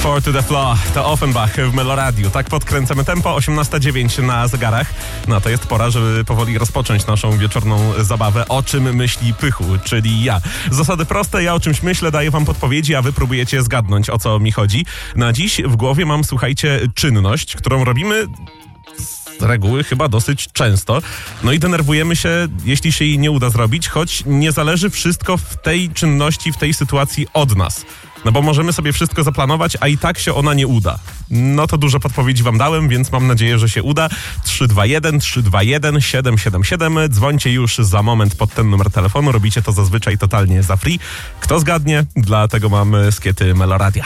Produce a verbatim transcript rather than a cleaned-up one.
Four to the Floor, to Offenbach w Meloradiu. Tak podkręcamy tempo, osiemnasta dziewięć na zegarach. No to jest pora, żeby powoli rozpocząć naszą wieczorną zabawę. O czym myśli Pychu, czyli ja. Zasady proste, ja o czymś myślę, daję wam podpowiedzi, a wy próbujecie zgadnąć, o co mi chodzi. Na dziś w głowie mam, słuchajcie, czynność, którą robimy z reguły chyba dosyć często. No i denerwujemy się, jeśli się jej nie uda zrobić, choć nie zależy wszystko w tej czynności, w tej sytuacji od nas. No bo możemy sobie wszystko zaplanować, a i tak się ona nie uda. No to dużo podpowiedzi wam dałem, więc mam nadzieję, że się uda. trzy dwa jeden, trzy dwa jeden, siedem siedem siedem. Dzwońcie już za moment pod ten numer telefonu. Robicie to zazwyczaj totalnie za free. Kto zgadnie? Dlatego mamy skiety Meloradia.